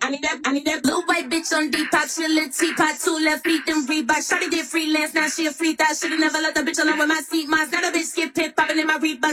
I need that blue white bitch on Depop. She a little teapot, 2 left feet, then Reebok. Shawty did freelance, now she a free thought. Should've never let the bitch alone with my seat. Mine's got a bitch skip pit, popping in my Reebok.